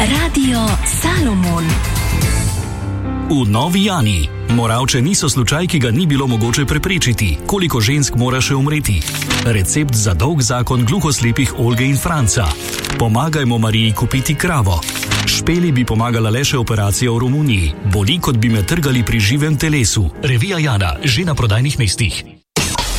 Radio Salomon. V Novi Jani. Moravče niso slučaj, ki ga ni bilo mogoče preprečiti. Koliko žensk mora še umreti? Recept za dolg zakon gluhoslepih Olge in Franca. Pomagajmo Mariji kupiti kravo. Špeli bi pomagala le še operacija v Romuniji. Boli, kot bi me trgali pri živem telesu. Revija Jana, že na prodajnih mestih.